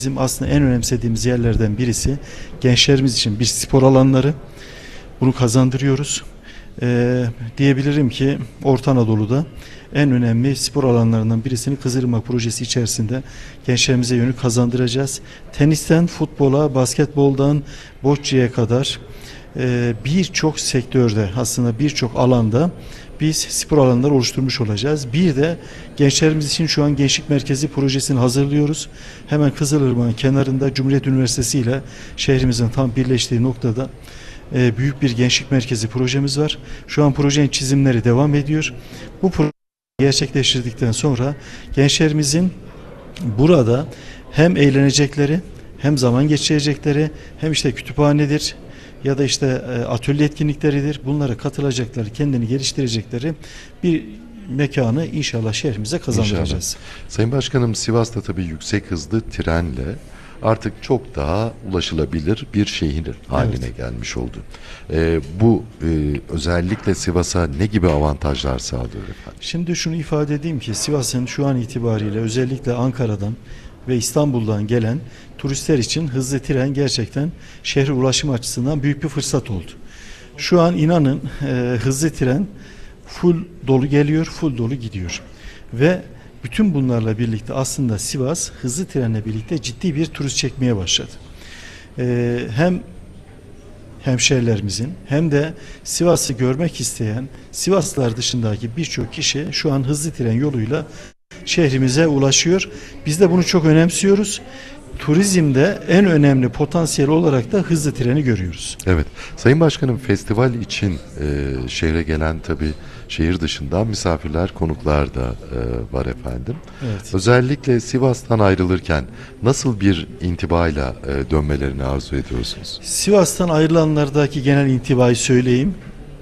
Bizim aslında en önemsediğimiz yerlerden birisi gençlerimiz için bir spor alanları. Bunu kazandırıyoruz. Diyebilirim ki Orta Anadolu'da en önemli spor alanlarından birisini Kızılırmak projesi içerisinde gençlerimize yönü kazandıracağız. Tenisten futbola, basketboldan bocce'ye kadar birçok sektörde, aslında birçok alanda biz spor alanları oluşturmuş olacağız. Bir de gençlerimiz için şu an Gençlik Merkezi projesini hazırlıyoruz. Hemen Kızılırmak'ın kenarında Cumhuriyet Üniversitesi ile şehrimizin tam birleştiği noktada büyük bir gençlik merkezi projemiz var. Şu an projenin çizimleri devam ediyor. Bu projeyi gerçekleştirdikten sonra gençlerimizin burada hem eğlenecekleri, hem zaman geçirecekleri, hem işte kütüphanedir ya da işte atölye etkinlikleridir. Bunlara katılacakları, kendini geliştirecekleri bir mekanı inşallah şehrimize kazandıracağız. İnşallah. Sayın Başkanım, Sivas'ta tabii yüksek hızlı trenle artık çok daha ulaşılabilir bir şehir haline gelmiş oldu. Bu özellikle Sivas'a ne gibi avantajlar sağlıyor efendim? Şimdi şunu ifade edeyim ki Sivas'ın şu an itibariyle özellikle Ankara'dan ve İstanbul'dan gelen turistler için hızlı tren gerçekten şehre ulaşım açısından büyük bir fırsat oldu. Şu an inanın hızlı tren full dolu geliyor, full dolu gidiyor. Ve bütün bunlarla birlikte aslında Sivas hızlı trenle birlikte ciddi bir turist çekmeye başladı. Hem hemşehrilerimizin hem de Sivas'ı görmek isteyen Sivaslılar dışındaki birçok kişi şu an hızlı tren yoluyla şehrimize ulaşıyor. Biz de bunu çok önemsiyoruz. Turizmde en önemli potansiyel olarak da hızlı treni görüyoruz. Evet. Sayın Başkanım, festival için şehre gelen tabii şehir dışından misafirler, konuklar da var efendim. Evet. Özellikle Sivas'tan ayrılırken nasıl bir intibayla dönmelerini arzu ediyorsunuz? Sivas'tan ayrılanlardaki genel intibayı söyleyeyim.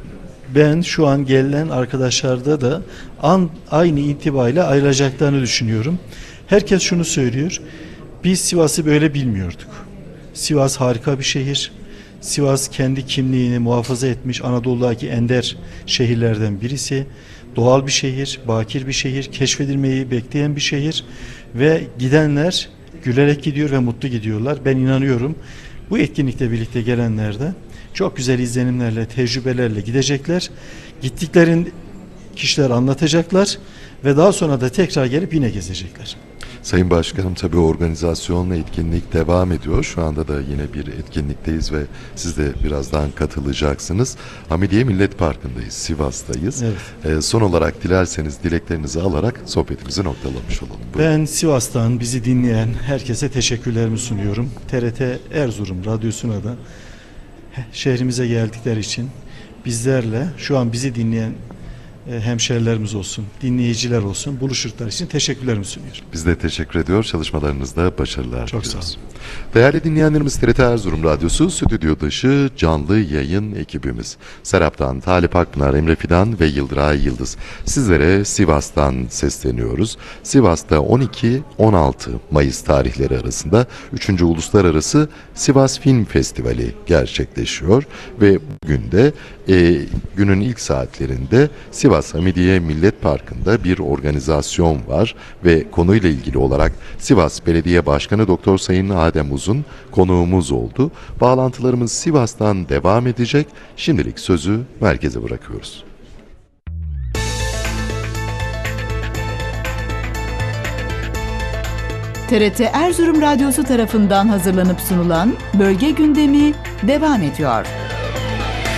Ben şu an gelen arkadaşlarda da aynı intibayla ayrılacaklarını düşünüyorum. Herkes şunu söylüyor. Biz Sivas'ı böyle bilmiyorduk. Sivas harika bir şehir. Sivas kendi kimliğini muhafaza etmiş Anadolu'daki ender şehirlerden birisi. Doğal bir şehir, bakir bir şehir, keşfedilmeyi bekleyen bir şehir ve gidenler gülerek gidiyor ve mutlu gidiyorlar. Ben inanıyorum bu etkinlikle birlikte gelenler de çok güzel izlenimlerle, tecrübelerle gidecekler. Gittiklerin kişiler anlatacaklar ve daha sonra da tekrar gelip yine gezecekler. Sayın Başkanım, tabii organizasyonla etkinlik devam ediyor. Şu anda da yine bir etkinlikteyiz ve siz de birazdan katılacaksınız. Hamidiye Millet Parkı'ndayız, Sivas'tayız. Evet. Son olarak dilerseniz dileklerinizi alarak sohbetimizi noktalamış olalım. Buyurun. Ben Sivas'tan bizi dinleyen herkese teşekkürlerimi sunuyorum. TRT Erzurum Radyosu'na da şehrimize geldikleri için bizlerle şu an bizi dinleyen hemşerilerimiz olsun, dinleyiciler olsun, buluştukları için teşekkürlerimi sunuyorum. Biz de teşekkür ediyor. Çalışmalarınızda başarılar Çok diliyoruz. sağ olun. Değerli dinleyenlerimiz, TRT Erzurum Radyosu stüdyo dışı canlı yayın ekibimiz. Serap'tan Talip Akpınar, Emre Fidan ve Yıldıray Yıldız. Sizlere Sivas'tan sesleniyoruz. Sivas'ta 12-16 Mayıs tarihleri arasında 3. Uluslararası Sivas Film Festivali gerçekleşiyor. Ve bugün de günün ilk saatlerinde Sivas Hamidiye Millet Parkı'nda bir organizasyon var ve konuyla ilgili olarak Sivas Belediye Başkanı Doktor Sayın Adem Uzun konuğumuz oldu. Bağlantılarımız Sivas'tan devam edecek. Şimdilik sözü merkeze bırakıyoruz. TRT Erzurum Radyosu tarafından hazırlanıp sunulan Bölge Gündemi devam ediyor.